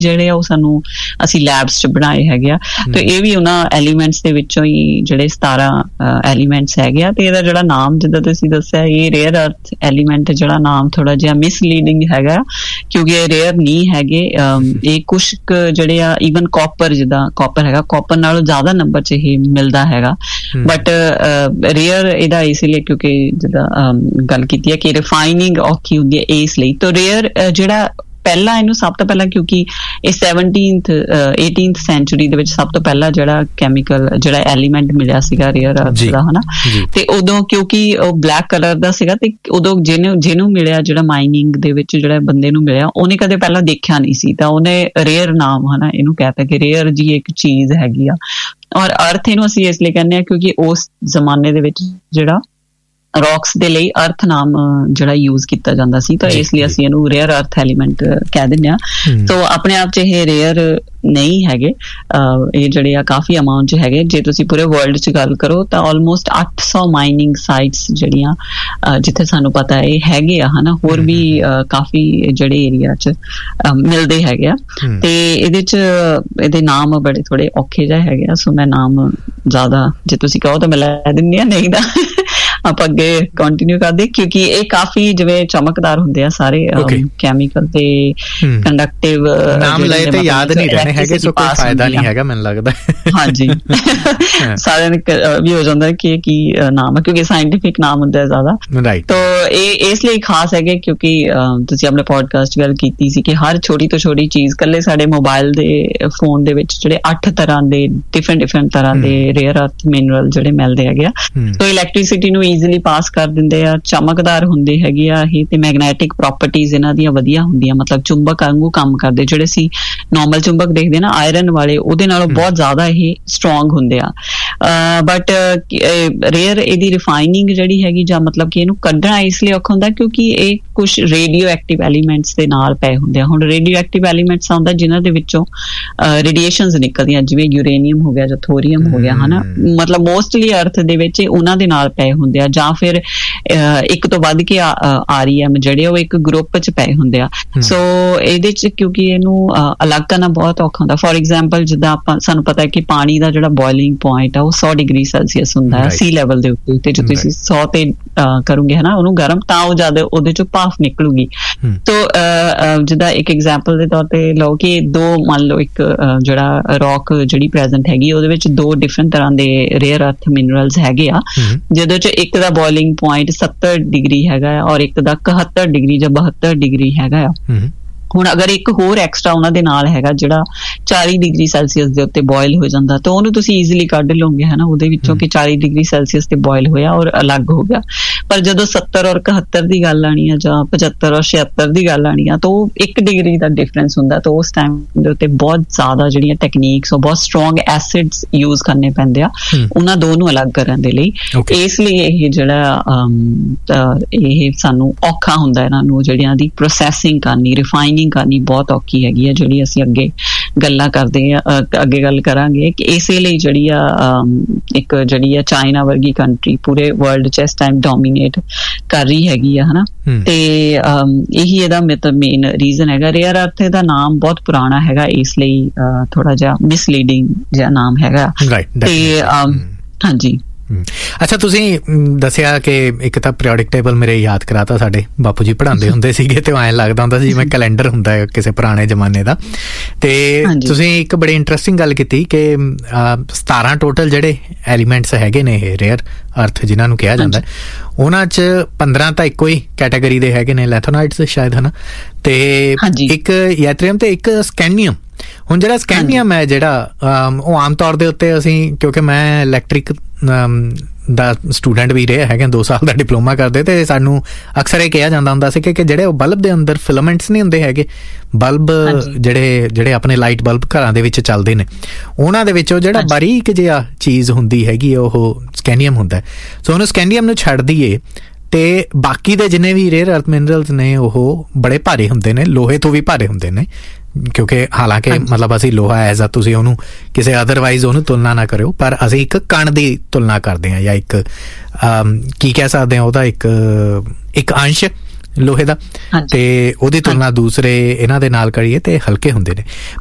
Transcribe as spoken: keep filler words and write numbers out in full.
ਜਿਹੜੇ ਆ ਉਹ ਸਾਨੂੰ ਅਸੀਂ ਲੈਬਸ 'ਚ ਬਣਾਏ ਹੈਗੇ ਆ। ਤੇ ਇਹ ਵੀ ਉਹਨਾਂ ਐਲੀਮੈਂਟਸ ਦੇ ਵਿੱਚੋਂ ਹੀ ਜਿਹੜੇ ਸਤਾਰਾਂ ਐਲੀਮੈਂਟਸ ਹੈਗੇ ਆ। ਤੇ ਇਹਦਾ ਜਿਹੜਾ ਨਾਮ ਜਿੱਦਾਂ ਤੁਸੀਂ ਦੱਸਿਆ, ਇਹ ਰੇਅਰ ਅਰਥ ਐਲੀਮੈਂਟ ਜਿਹੜਾ ਨਾਮ ਥੋੜਾ ਜਿਹਾ ਮਿਸਲੀਡਿੰਗ ਹੈਗਾ, ਕਿਉਂਕਿ ਇਹ ਰੇਅਰ ਨਹੀਂ ਹੈਗੇ। ਇਹ ਕੁਛ ਜਿਹੜੇ ਆ ਈਵਨ ਕਾਪਰ, ਜਿੱਦਾਂ ਕਾਪਰ ਹੈਗਾ, ਕਾਪਰ ਨਾਲੋਂ ਜ਼ਿਆਦਾ ਨੰਬਰ 'ਚ ਇਹ ਮਿਲਦਾ ਹੈਗਾ, ਬਟ ਰੇਅਰ ਇਹਦਾ ਇਸ ਲਈ ਕਿਉਂਕਿ ਜਿੱਦਾਂ ਗੱਲ ਕੀਤੀ ਹੈ ਕਿ ਰਿਫਾਈਨਿੰਗ ਔਖੀ ਹੁੰਦੀ ਹੈ, ਇਸ ਲਈ। ਤਾਂ ਰੇਅਰ ਜਿਹੜਾ ਪਹਿਲਾਂ ਇਹਨੂੰ ਸਭ ਤੋਂ ਪਹਿਲਾਂ, ਕਿਉਂਕਿ ਇਹ ਸੈਵਨਟੀਨਥ ਏਟੀਨਥ ਸੈਂਚੁਰੀ ਦੇ ਵਿੱਚ ਸਭ ਤੋਂ ਪਹਿਲਾਂ ਜਿਹੜਾ ਕੈਮੀਕਲ ਜਿਹੜਾ ਐਲੀਮੈਂਟ ਮਿਲਿਆ ਸੀਗਾ ਰੇਅਰ ਅਰਥ ਦਾ, ਹਨਾ। ਤੇ ਉਦੋਂ ਕਿਉਂਕਿ ਉਹ ਬਲੈਕ ਕਲਰ ਦਾ ਸੀਗਾ, ਤੇ ਉਦੋਂ ਜਿਹਨੂੰ ਜਿਹਨੂੰ ਮਿਲਿਆ, ਜਿਹੜਾ ਮਾਈਨਿੰਗ ਦੇ ਵਿੱਚ ਜਿਹੜਾ ਬੰਦੇ ਨੂੰ ਮਿਲਿਆ, ਉਹਨੇ ਕਦੇ ਪਹਿਲਾਂ ਦੇਖਿਆ ਨਹੀਂ ਸੀ, ਤਾਂ ਉਹਨੇ ਰੇਅਰ ਨਾਮ, ਹਨਾ, ਇਹਨੂੰ ਕਹਿਤਾ ਕਿ ਰੇਅਰ ਜੀ ਇੱਕ ਚੀਜ਼ ਹੈਗੀ ਆ। ਔਰ ਅਰਥ ਇਹਨੂੰ ਅਸੀਂ ਇਸ ਲਈ ਕਹਿੰਦੇ ਹਾਂ ਕਿਉਂਕਿ ਉਸ ਜ਼ਮਾਨੇ ਦੇ ਵਿੱਚ ਜਿਹੜਾ ਰੌਕਸ ਦੇ ਲਈ ਅਰਥ ਨਾਮ ਜਿਹੜਾ ਯੂਜ਼ ਕੀਤਾ ਜਾਂਦਾ ਸੀ, ਤਾਂ ਇਸ ਲਈ ਅਸੀਂ ਇਹਨੂੰ ਰੇਅਰ ਅਰਥ ਐਲੀਮੈਂਟ ਕਹਿ ਦਿੰਦੇ ਹਾਂ। ਸੋ ਆਪਣੇ ਆਪ 'ਚ ਇਹ ਰੇਅਰ ਨਹੀਂ ਹੈਗੇ, ਇਹ ਜਿਹੜੇ ਆ ਕਾਫੀ ਅਮਾਊਂਟ 'ਚ ਹੈਗੇ। ਜੇ ਤੁਸੀਂ ਪੂਰੇ ਵਰਲਡ 'ਚ ਗੱਲ ਕਰੋ ਤਾਂ ਆਲਮੋਸਟ ਅੱਠ ਸੌ ਮਾਈਨਿੰਗ ਸਾਈਟਸ ਜਿਹੜੀਆਂ ਜਿੱਥੇ ਸਾਨੂੰ ਪਤਾ ਇਹ ਹੈਗੇ ਆ, ਹਨਾ। ਹੋਰ ਵੀ ਕਾਫੀ ਜਿਹੜੇ ਏਰੀਆ 'ਚ ਮਿਲਦੇ ਹੈਗੇ ਆ। ਤੇ ਇਹਦੇ 'ਚ ਇਹਦੇ ਨਾਮ ਬੜੇ ਥੋੜੇ ਔਖੇ ਜਿਹੇ ਹੈਗੇ ਆ, ਸੋ ਮੈਂ ਨਾਮ ਜ਼ਿਆਦਾ ਜੇ ਤੁਸੀਂ ਕਹੋ ਤਾਂ ਮੈਂ ਲੈ ਦਿੰਦੀ ਹਾਂ, ਨਹੀਂ ਤਾਂ ਆਪਾਂ ਅੱਗੇ ਕੰਟੀਨਿਊ ਕਰਦੇ, ਕਿਉਂਕਿ ਇਹ ਕਾਫੀ ਜਿਵੇਂ ਚਮਕਦਾਰ ਹੁੰਦੇ ਆ ਸਾਰੇ ਕੈਮੀਕਲ ਤੇ ਕੰਡਕਟਿਵ। ਨਾਮ ਲਏ ਤੇ ਯਾਦ ਨਹੀਂ ਰਹਿਣੇ ਹੈਗੇ, ਸੋ ਕੋਈ ਫਾਇਦਾ ਨਹੀਂ ਹੈਗਾ ਮੈਨੂੰ ਲੱਗਦਾ। ਹਾਂਜੀ, ਸਾਰਿਆਂ ਨੂੰ ਵੀ ਹੋ ਜਾਂਦਾ ਕਿ ਕੀ ਨਾਮ ਹੈ, ਕਿਉਂਕਿ ਸਾਇੰਟੀਫਿਕ ਨਾਮ ਹੁੰਦਾ ਜ਼ਿਆਦਾ। ਤਾਂ ਇਹ ਇਸ ਲਈ ਖਾਸ ਹੈਗੇ ਕਿਉਂਕਿ ਤੁਸੀਂ ਆਪਣੇ ਪੋਡਕਾਸਟ ਗੱਲ ਕੀਤੀ ਸੀ ਕਿ ਹਰ ਛੋਟੀ ਤੋਂ ਛੋਟੀ ਚੀਜ਼, ਕੱਲੇ ਸਾਡੇ ਮੋਬਾਈਲ ਦੇ ਫੋਨ ਦੇ ਵਿੱਚ ਜਿਹੜੇ ਅੱਠ ਤਰ੍ਹਾਂ ਦੇ ਡਿਫਰੈਂਟ ਡਿਫਰੈਂਟ ਤਰ੍ਹਾਂ ਦੇ ਰੇਅਰ ਅਰਥ ਮਿਨਰਲ ਜਿਹੜੇ ਮਿਲਦੇ ਹੈਗੇ ਆ। ਤਾਂ ਇਲੈਕਟ੍ਰਿਸਿਟੀ ਨੂੰ ਈਜ਼ੀਲੀ ਪਾਸ ਕਰ ਦਿੰਦੇ ਆ, ਚਮਕਦਾਰ ਹੁੰਦੇ ਹੈਗੇ ਆ ਇਹ, ਤੇ ਮੈਗਨੈਟਿਕ ਪ੍ਰੋਪਰਟੀਜ਼ ਇਹਨਾਂ ਦੀਆਂ ਵਧੀਆ ਹੁੰਦੀਆਂ, ਮਤਲਬ ਚੁੰਬਕ ਵਾਂਗੂ ਕੰਮ ਕਰਦੇ। ਜਿਹੜੇ ਅਸੀਂ ਨੋਰਮਲ ਚੁੰਬਕ ਦੇਖਦੇ ਨਾ ਆਇਰਨ ਵਾਲੇ, ਉਹਦੇ ਨਾਲੋਂ ਬਹੁਤ ਜ਼ਿਆਦਾ ਇਹ ਸਟਰੋਂਗ ਹੁੰਦੇ ਆ। ਬਟ ਰੇਅਰ ਇਹਦੀ ਰਿਫਾਈਨਿੰਗ ਜਿਹੜੀ ਹੈਗੀ, ਜਾਂ ਮਤਲਬ ਕਿ ਇਹਨੂੰ ਕੱਢਣਾ ਇਸ ਲਈ ਔਖਾ ਹੁੰਦਾ ਕਿਉਂਕਿ ਇਹ ਕੁਛ ਰੇਡੀਓ ਐਕਟਿਵ ਐਲੀਮੈਂਟਸ ਦੇ ਨਾਲ ਪਏ ਹੁੰਦੇ ਆ। ਹੁਣ ਰੇਡੀਓ ਐਕਟਿਵ ਐਲੀਮੈਂਟਸ ਆਉਂਦਾ ਜਿਨ੍ਹਾਂ ਦੇ ਵਿੱਚੋਂ ਰੇਡੀਏਸ਼ਨਸ ਨਿਕਲਦੀਆਂ, ਜਿਵੇਂ ਯੂਰੇਨੀਅਮ ਹੋ ਗਿਆ ਜਾਂ ਥੋਰੀਅਮ ਹੋ ਗਿਆ, ਹਨਾ। ਮਤਲਬ ਮੋਸਟਲੀ ਅਰਥ ਦੇ ਵਿੱਚ ਉਹਨਾਂ ਦੇ ਨਾਲ ਪਏ ਹੁੰਦੇ ਆ, ਜਾਂ ਫਿਰ ਇੱਕ ਤੋਂ ਵੱਧ ਕੇ ਆਰ ਈ ਐਮ ਜਿਹੜੇ ਉਹ ਇੱਕ ਗਰੁੱਪ 'ਚ ਪਏ ਹੁੰਦੇ ਆ। ਸੋ ਇਹਦੇ 'ਚ ਕਿਉਂਕਿ ਇਹਨੂੰ ਅਲੱਗ ਕਰਨਾ ਬਹੁਤ ਔਖਾ ਹੁੰਦਾ। ਫੋਰ ਐਗਜ਼ਾਮਪਲ, ਜਿੱਦਾਂ ਆਪਾਂ ਸਾਨੂੰ ਪਤਾ ਹੈ ਕਿ ਪਾਣੀ ਦਾ ਜਿਹੜਾ ਬੋਇਲਿੰਗ ਪੁਆਇੰਟ ਆ ਉਹ ਸੌ ਡਿਗਰੀ ਸੈਲਸੀਅਸ ਹੁੰਦਾ ਹੈ ਸੀ ਲੈਵਲ ਦੇ ਉੱਤੇ, ਤੇ ਜੇ ਤੁਸੀਂ ਸੌ ਤੇ ਕਰੋਗੇ, ਹਨਾ, ਉਹਨੂੰ ਗਰਮ, ਤਾਂ ਉਹ ਜ਼ਿਆਦਾ ਉਹਦੇ 'ਚੋਂ ਭਾਫ ਨਿਕਲੂਗੀ। ਤੋ ਜਿੱਦਾਂ ਇੱਕ ਐਗਜ਼ਾਮਪਲ ਦੇ ਤੌਰ ਤੇ ਲਓ ਕਿ ਦੋ, ਮੰਨ ਲਓ ਇੱਕ ਜਿਹੜਾ ਰੌਕ ਜਿਹੜੀ ਪ੍ਰੈਜੈਂਟ ਹੈਗੀ, ਉਹਦੇ ਵਿੱਚ ਦੋ ਡਿਫਰੈਂਟ ਤਰ੍ਹਾਂ ਦੇ ਰੇਅਰ ਅਰਥ ਮਿਨਰਲਸ ਹੈਗੇ ਆ, ਜਿਹਦੇ 'ਚ ਇੱਕ ਦਾ ਬੋਇਲਿੰਗ ਪੁਆਇੰਟ ਸੱਤਰ ਡਿਗਰੀ ਹੈਗਾ ਔਰ ਇੱਕ ਦਾ ਇਕਹੱਤਰ ਡਿਗਰੀ ਜਾਂ ਬਹੱਤਰ ਡਿਗਰੀ ਹੈਗਾ ਆ। ਹੁਣ ਅਗਰ ਇੱਕ ਹੋਰ ਐਕਸਟਰਾ ਉਹਨਾਂ ਦੇ ਨਾਲ ਹੈਗਾ ਜਿਹੜਾ ਚਾਲੀ ਡਿਗਰੀ ਸੈਲਸੀਅਸ ਦੇ ਉੱਤੇ ਬੋਇਲ ਹੋ ਜਾਂਦਾ, ਤਾਂ ਉਹਨੂੰ ਤੁਸੀਂ ਈਜ਼ੀਲੀ ਕੱਢ ਲਓਗੇ, ਹਨਾ, ਉਹਦੇ ਵਿੱਚੋਂ ਕਿ ਚਾਲੀ ਡਿਗਰੀ ਸੈਲਸੀਅਸ ਤੇ ਬੋਇਲ ਹੋਇਆ ਔਰ ਅਲੱਗ ਹੋ ਗਿਆ। ਪਰ ਜਦੋਂ ਸੱਤਰ ਔਰ ਇਕਹੱਤਰ ਦੀ ਗੱਲ ਆਣੀ ਆ, ਜਾਂ ਪਚੱਤਰ ਔਰ ਛਿਅੱਤਰ ਦੀ ਗੱਲ ਆਣੀ ਆ, ਤਾਂ ਉਹ ਇੱਕ ਡਿਗਰੀ ਦਾ ਡਿਫਰੈਂਸ ਹੁੰਦਾ। ਤਾਂ ਉਸ ਟਾਈਮ ਦੇ ਉੱਤੇ ਬਹੁਤ ਜ਼ਿਆਦਾ ਜਿਹੜੀਆਂ ਟੈਕਨੀਕਸ, ਉਹ ਬਹੁਤ ਸਟਰੋਂਗ ਐਸਿਡਸ ਯੂਜ਼ ਕਰਨੇ ਪੈਂਦੇ ਆ ਉਹਨਾਂ ਦੋ ਨੂੰ ਅਲੱਗ ਕਰਨ ਦੇ ਲਈ। ਇਸ ਲਈ ਇਹ ਜਿਹੜਾ ਇਹ ਸਾਨੂੰ ਔਖਾ ਹੁੰਦਾ ਇਹਨਾਂ ਨੂੰ ਜਿਹੜਿਆਂ ਦੀ ਪ੍ਰੋਸੈਸਿੰਗ ਕਰਨੀ, ਰਿਫਾਈਨਿੰਗ ਕਰਨੀ ਬਹੁਤ ਔਖੀ ਹੈਗੀ ਆ, ਜਿਹੜੀ ਅਸੀਂ ਅੱਗੇ ਗੱਲਾਂ ਕਰਦੇ ਆ, ਅੱਗੇ ਗੱਲ ਕਰਾਂਗੇ ਕਿ ਇਸੇ ਲਈ ਜਿਹੜੀ ਆ ਇੱਕ ਜਿਹੜੀ ਆ ਚਾਈਨਾ ਵਰਗੀ ਕੰਟਰੀ ਪੂਰੇ ਵਰਲਡ 'ਚ ਇਸ ਟਾਈਮ ਡੋਮੀਨੇਟ ਕਰ ਰਹੀ ਹੈਗੀ ਆ, ਹਨਾ। ਤੇ ਇਹੀ ਇਹਦਾ ਮਤਲਬ ਮੇਨ ਰੀਜ਼ਨ ਹੈਗਾ। ਰੇਅਰ ਅਰਥ ਦਾ ਨਾਮ ਬਹੁਤ ਪੁਰਾਣਾ ਹੈਗਾ, ਇਸ ਲਈ ਥੋੜਾ ਜਿਹਾ ਮਿਸਲੀਡਿੰਗ ਜਿਹਾ ਨਾਮ ਹੈਗਾ। ਤੇ ਹਾਂਜੀ, ਅੱਛਾ, ਤੁਸੀਂ ਦੱਸਿਆ ਕਿ ਇੱਕ ਤਾਂ ਪੀਰੀਓਡਿਕ ਟੇਬਲ ਮੇਰੇ ਯਾਦ ਕਰਾਤਾ, ਸਾਡੇ ਬਾਪੂ ਜੀ ਪੜ੍ਹਾਉਂਦੇ ਹੁੰਦੇ ਸੀਗੇ, ਤੇ ਐਂ ਲੱਗਦਾ ਹੁੰਦਾ ਸੀ ਜਿਵੇਂ ਕੈਲੰਡਰ ਹੁੰਦਾ ਹੈ ਕਿਸੇ ਪੁਰਾਣੇ ਜ਼ਮਾਨੇ ਦਾ। ਤੇ ਤੁਸੀਂ ਇੱਕ ਬੜੀ ਇੰਟਰਸਟਿੰਗ ਗੱਲ ਕੀਤੀ ਕਿ ਸਤਾਰਾਂ ਟੋਟਲ ਜਿਹੜੇ ਐਲੀਮੈਂਟਸ ਹੈਗੇ ਨੇ ਇਹ ਰੇਅਰ ਅਰਥ ਜਿਨ੍ਹਾਂ ਨੂੰ ਕਿਹਾ ਜਾਂਦਾ, ਉਹਨਾਂ 'ਚ ਪੰਦਰਾਂ ਤਾਂ ਇੱਕੋ ਹੀ ਕੈਟਾਗਰੀ ਦੇ ਹੈਗੇ ਨੇ, ਲੈਥੋਨਾਈਟਸ ਸ਼ਾਇਦ, ਹਨਾ, ਤੇ ਇੱਕ ਯੈਥਰੀਅਮ ਤੇ ਇੱਕ ਸਕੈਂਡੀਅਮ। ਹੁਣ ਜਿਹੜਾ ਸਕੈਂਡੀਅਮ ਹੈ ਜਿਹੜਾ ਉਹ ਆਮ ਤੌਰ ਦੇ ਉੱਤੇ ਅਸੀਂ, ਕਿਉਂਕਿ ਮੈਂ ਇਲੈਕਟ੍ਰਿਕ ਦਾ ਸਟੂਡੈਂਟ ਵੀ ਰਹੇ ਹੈਗੇ, ਦੋ ਸਾਲ ਦਾ ਡਿਪਲੋਮਾ ਕਰਦੇ, ਤੇ ਸਾਨੂੰ ਅਕਸਰ ਇਹ ਕਿਹਾ ਜਾਂਦਾ ਹੁੰਦਾ ਸੀ ਕਿ ਜਿਹੜੇ ਉਹ ਬਲਬ ਦੇ ਅੰਦਰ ਫਿਲਾਮੈਂਟਸ ਨਹੀਂ ਹੁੰਦੇ ਹੈਗੇ, ਬਲਬ ਜਿਹੜੇ ਜਿਹੜੇ ਆਪਣੇ ਲਾਈਟ ਬਲਬ ਘਰਾਂ ਦੇ ਵਿੱਚ ਚੱਲਦੇ ਨੇ, ਉਹਨਾਂ ਦੇ ਵਿੱਚ ਉਹ ਜਿਹੜਾ ਬਾਰੀਕ ਜਿਹਾ ਚੀਜ਼ ਹੁੰਦੀ ਹੈਗੀ ਉਹ ਸਕੈਂਡੀਅਮ ਹੁੰਦਾ। ਸੋ ਉਹਨੂੰ ਸਕੈਂਡੀਅਮ ਨੂੰ ਛੱਡ ਦਈਏ ਤੇ ਬਾਕੀ ਦੇ ਜਿੰਨੇ ਵੀ ਰੇਅਰ ਅਰਥ ਮਿਨਰਲਸ ਨੇ ਉਹ ਬੜੇ ਭਾਰੇ ਹੁੰਦੇ ਨੇ, ਲੋਹੇ ਤੋਂ ਵੀ ਭਾਰੇ ਹੁੰਦੇ ਨੇ, ਕਿਉਂਕਿ ਹਾਲਾਂਕਿ ਮਤਲਬ ਅਸੀਂ ਲੋਹਾ ਐਜ਼ ਆ, ਤੁਸੀਂ ਉਹਨੂੰ ਕਿਸੇ ਅਦਰਵਾਈਜ਼ ਉਹਨੂੰ ਤੁਲਨਾ ਨਾ ਕਰਿਓ, ਪਰ ਅਸੀਂ ਇੱਕ ਕਣ ਦੀ ਤੁਲਨਾ ਕਰਦੇ ਹਾਂ, ਜਾਂ ਇੱਕ ਕੀ ਕਹਿ ਸਕਦੇ ਹਾਂ ਉਹਦਾ ਇੱਕ ਇੱਕ ਅੰਸ਼ ਲੋਹੇ ਦਾ, ਤੇ ਉਹਦੀ ਤੁਲਨਾ ਦੂਸਰੇ ਇਹਨਾਂ ਦੇ ਨਾਲ ਕਰੀਏ ਤੇ ਹਲਕੇ ਹੁੰਦੇ ਨੇ।